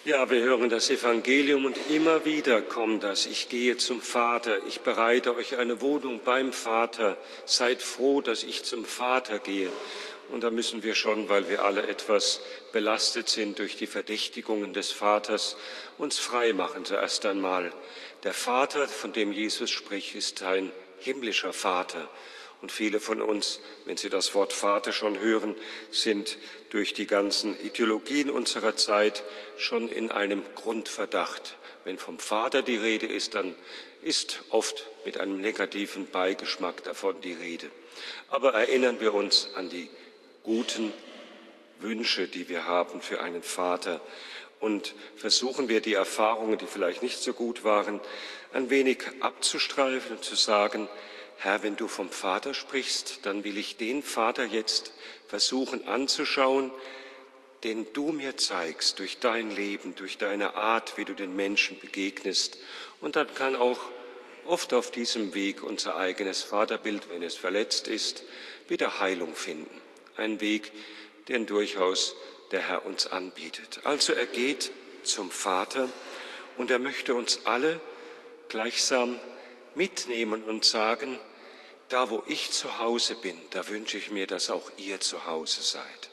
Ja, wir hören das Evangelium und immer wieder kommt das. Ich gehe zum Vater, ich bereite euch eine Wohnung beim Vater. Seid froh, dass ich zum Vater gehe. Und da müssen wir schon, weil wir alle etwas belastet sind durch die Verdächtigungen des Vaters, uns frei machen zuerst einmal. Der Vater, von dem Jesus spricht, ist ein himmlischer Vater. Und viele von uns, wenn sie das Wort Vater schon hören, sind durch die ganzen Ideologien unserer Zeit schon in einem Grundverdacht. Wenn vom Vater die Rede ist, dann ist oft mit einem negativen Beigeschmack davon die Rede. Aber erinnern wir uns an die guten Wünsche, die wir haben für einen Vater. Und versuchen wir die Erfahrungen, die vielleicht nicht so gut waren, ein wenig abzustreifen und zu sagen, Herr, wenn du vom Vater sprichst, dann will ich den Vater jetzt versuchen anzuschauen, den du mir zeigst durch dein Leben, durch deine Art, wie du den Menschen begegnest. Und dann kann auch oft auf diesem Weg unser eigenes Vaterbild, wenn es verletzt ist, wieder Heilung finden. Ein Weg, den durchaus der Herr uns anbietet. Also er geht zum Vater und er möchte uns alle gleichsam mitnehmen und sagen, da wo ich zu Hause bin, da wünsche ich mir, dass auch ihr zu Hause seid.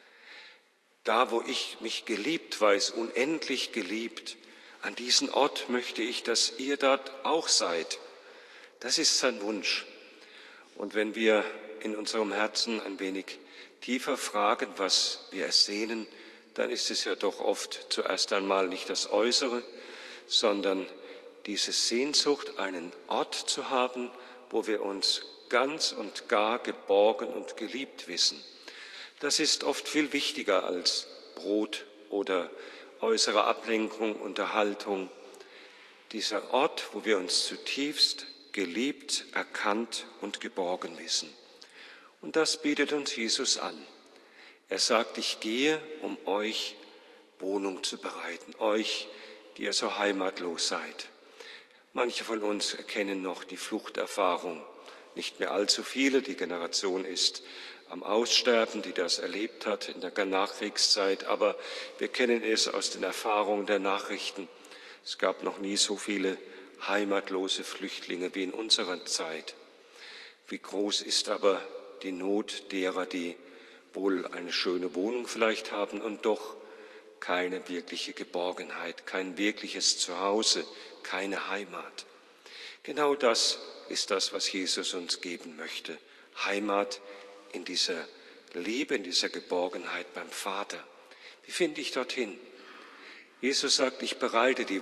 Da wo ich mich geliebt weiß, unendlich geliebt, an diesen Ort möchte ich, dass ihr dort auch seid. Das ist sein Wunsch. Und wenn wir in unserem Herzen ein wenig tiefer fragen, was wir ersehnen, dann ist es ja doch oft zuerst einmal nicht das Äußere, sondern diese Sehnsucht, einen Ort zu haben, wo wir uns ganz und gar geborgen und geliebt wissen. Das ist oft viel wichtiger als Brot oder äußere Ablenkung, Unterhaltung. Dieser Ort, wo wir uns zutiefst geliebt, erkannt und geborgen wissen. Und das bietet uns Jesus an. Er sagt, ich gehe, um euch Wohnung zu bereiten, euch, die ihr so heimatlos seid. Manche von uns erkennen noch die Fluchterfahrung, nicht mehr allzu viele, die Generation ist am Aussterben, die das erlebt hat in der Nachkriegszeit, aber wir kennen es aus den Erfahrungen der Nachrichten. Es gab noch nie so viele heimatlose Flüchtlinge wie in unserer Zeit. Wie groß ist aber die Not derer, die wohl eine schöne Wohnung vielleicht haben und doch keine wirkliche Geborgenheit, kein wirkliches Zuhause, keine Heimat. Genau das ist das, was Jesus uns geben möchte. Heimat in dieser Liebe, in dieser Geborgenheit beim Vater. Wie finde ich dorthin? Jesus sagt, ich bereite die